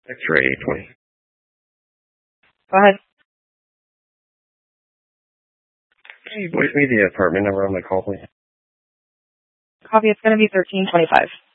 X-ray 20. Go ahead. Can you voice me the apartment number on my call, please? Copy, it's going to be 1325.